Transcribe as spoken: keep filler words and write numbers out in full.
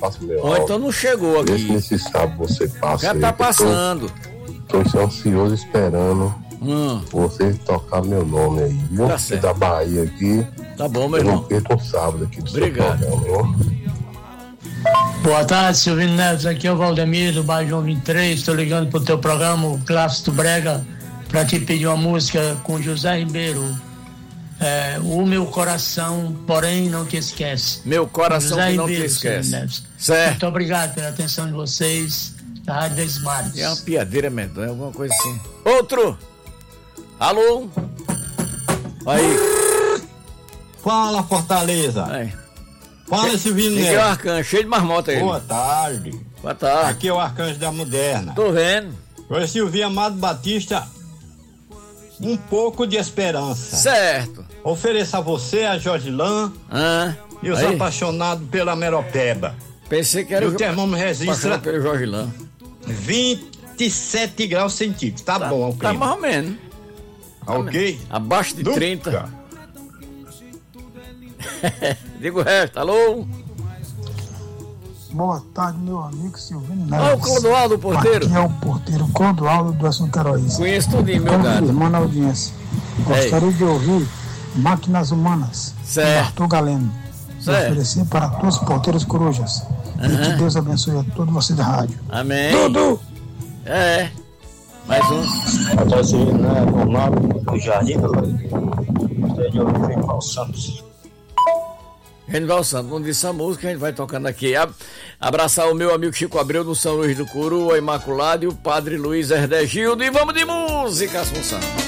passa meu Ou áudio. então não chegou aqui. Vê se nesse sábado você passa. Já aí, tá que eu passando. Tô, tô ansioso esperando Hum, você tocar meu nome aí, viu? Tá Você certo. da Bahia aqui. tá bom, meu Eu não irmão. perco um sábado aqui do Obrigado. seu programa, viu? Boa tarde, Silvino Neves. Aqui é o Valdemir do bairro João vinte e três. Estou ligando pro teu programa, o Clássico do Brega, para te pedir uma música com José Ribeiro. É, o meu coração, porém, não te esquece. Meu coração José que não Ribeiro, te esquece. Silvino Neves. Certo. Muito obrigado pela atenção de vocês, da Rádio Verdes Mares. É uma piadeira medonha, alguma coisa assim. Outro! Alô? Aí. Fala, Fortaleza. Aí. Fala, Silvino Miguel Neves. Arcanjo, cheio de marmota aí. Boa tarde. Boa tarde. Aqui é o Arcanjo da Moderna. Tô vendo. Oi, Silvio Amado Batista, um pouco de esperança. Certo. Ofereço a você, a Jorgilan Ah, e os aí. apaixonados pela Meropeba. Pensei que era E o jo- termômetro apaixonado registra pelo Jorge Lã. vinte e sete graus centígrados. Tá, Tá, bom o tá clima. mais ou menos. Tá ok? Abaixo de Nunca. trinta. Digo o resto, alô? Boa tarde, meu amigo Silvino Olha o Neves. Clodoaldo, o porteiro. Aqui é o porteiro Clodoaldo do Assunto Queiroz. Conheço tudinho, meu Como gato. irmão na audiência. Gostaria de ouvir Máquinas Humanas, Certo. do Arthur Galeno. E Certo. oferecer para todos os porteiros corujas. E que Deus abençoe a todos vocês da rádio. Amém. Dudu! É. Mais um. Até se não é normal do Jardim do Gostaria de ouvir Genival Santos. Genival Santos, não disse a música, a gente vai tocando aqui. A- Abraçar o meu amigo Chico Abreu do São Luís do Curu, a Imaculado e o padre Luiz Herdegildo. E vamos de música, Assunção.